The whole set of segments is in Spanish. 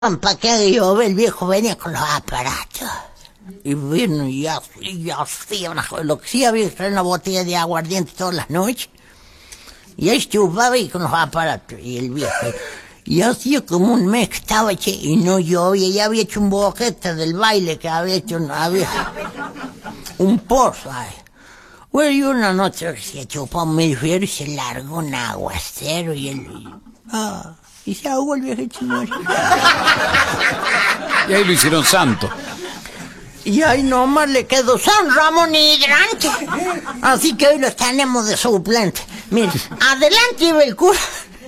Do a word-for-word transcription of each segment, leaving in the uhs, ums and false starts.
¿Para qué yo? El viejo venía con los aparatos. Y vino y así, y así, una, lo que sí había traído una botella de aguardiente todas las noches. Y ahí chupaba y con los aparatos. Y el viejo. Y hacía como un mes que estaba, che, y no llovía. Y había hecho un boquete del baile que había hecho, había un pozo ahí. Bueno, y una noche que se chupó medio frío y se largó un aguacero y él... Ah, y se ahogó el viejo chino. Y ahí lo hicieron santo. Y ahí nomás le quedó San Ramón hidrante. Así que hoy lo tenemos de suplente. Mire, adelante iba el cura.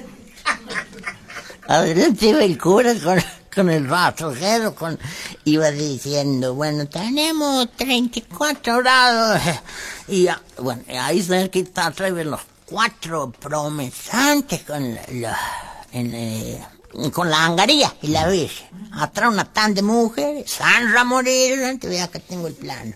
Adelante iba el cura con, con el rastrojero, con, iba diciendo, bueno, tenemos treinta y cuatro grados. Y bueno, ahí cerquita atrás ven los cuatro promesantes con la, la en, eh, con la angaría y la Virgen. Atrás una tan de mujeres, San Ramón hidrante, vea que tengo el plano.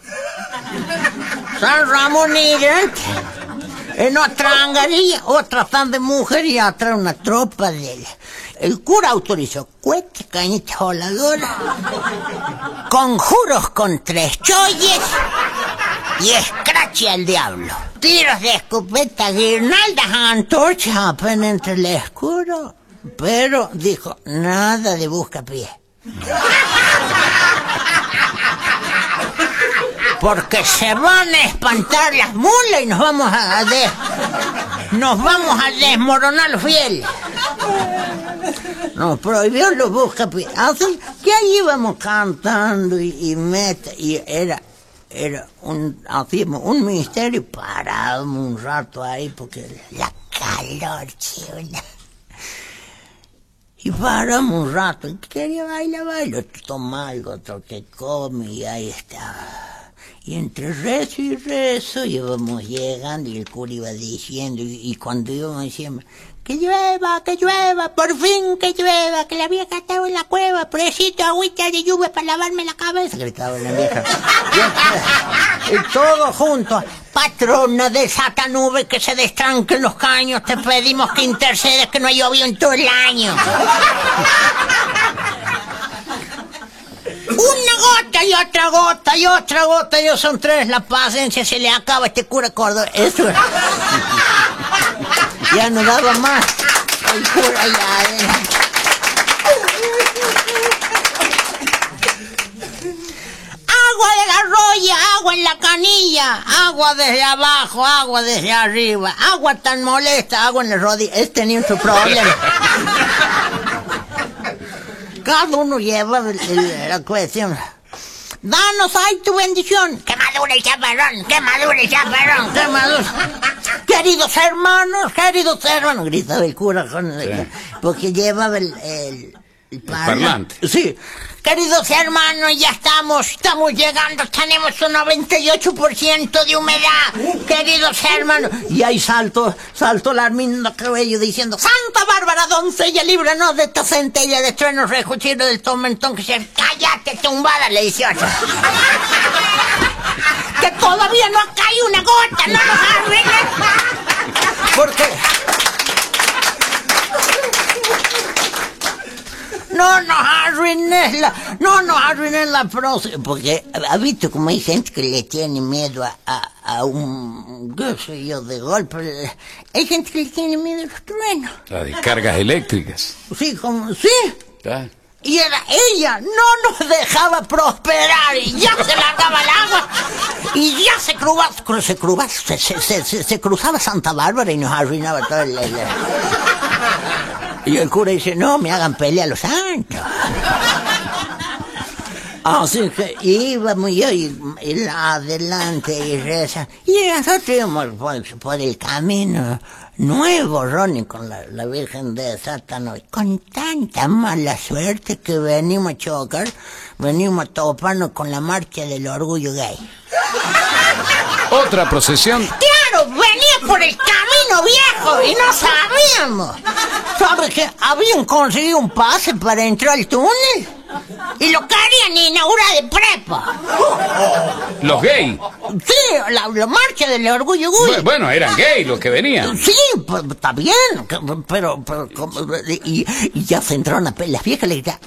San Ramón hidrante. En otra angaría, otra tan de mujeres y atrás una tropa de él. El cura autorizó cohetes, cañitas voladoras, conjuros con tres cholles y escrache al diablo. Tiros de escopeta, guirnaldas, antorchas apenas entre el escuro. Pero dijo, nada de buscapié. Porque se van a espantar las mulas y nos vamos a de, nos vamos a desmoronar los fieles. Nos prohibió los buscapiés. Así que ahí íbamos cantando y, y meta, y era, era un, hacíamos un misterio, parábamos un rato ahí porque la calor, chula. Y paramos un rato, y quería bailar, bailar, otro toma algo, otro que come, y ahí estaba. Y entre rezo y rezo íbamos llegando y el cura iba diciendo, y, y cuando íbamos diciendo, que llueva, que llueva, por fin que llueva, que la vieja estaba en la cueva, presito agüita de lluvia para lavarme la cabeza, gritaba la vieja. Y todos juntos, patrona de esa nube que se destranquen los caños, te pedimos que intercedes que no llovió en todo el año. Una gota y otra gota y otra gota, yo son tres, la paciencia se le acaba a este cura cordobés. Eso era. Ya no daba más. El cura ya. Eh. Agua de la roya, agua en la canilla, agua desde abajo, agua desde arriba, agua tan molesta, agua en la rodilla. Este tenía su problema. Cada uno lleva el, el, la cuestión. Danos ahí tu bendición. Que madure el chaparrón, que madure el chaparrón, que madure. Queridos hermanos, queridos hermanos, gritaba el cura con el, sí. Porque llevaba el, el, el, parla, el parlante. Sí. Queridos hermanos, ya estamos, estamos llegando, tenemos un noventa y ocho por ciento de humedad, queridos hermanos. Y ahí saltó, saltó la Arminda Cabello diciendo, Santa Bárbara, doncella, líbranos de esta centella de truenos rejuchidos del tormentón que se... Cállate, tumbada, le dieciocho. Que todavía no ha caído una gota, no nos arruinen. ¿Por qué? No nos arruines la, no nos arruines la próxima, porque ha visto como hay gente que le tiene miedo a, a, a un, qué sé yo, de golpe. Hay gente que le tiene miedo a los truenos. Las descargas eléctricas. Sí, como, sí. ¿Ah? Y era ella, no nos dejaba prosperar y ya se largaba el agua y ya se cruzaba, se, cruzaba, se, se, se, se cruzaba Santa Bárbara y nos arruinaba todo el... el y el cura dice, no me hagan pelea a los santos. Así que íbamos yo y, y adelante y reza. Y nosotros íbamos por, por el camino nuevo, Ronnie, con la, la Virgen de Sátano. Con tanta mala suerte que venimos a chocar, venimos a toparnos con la marcha del orgullo gay. ¿Otra procesión? ¡Claro! Venía por el camino viejo y no sabíamos. ¿Sabes que habían conseguido un pase para entrar al túnel? Y lo querían inaugurar de prepa. Los gays. Sí, la, la marcha del orgullo gay. Bueno, eran gays los que venían. Sí, pues, está bien, pero, pero como- y, y ya se entraron a pe- las viejas le gritaban,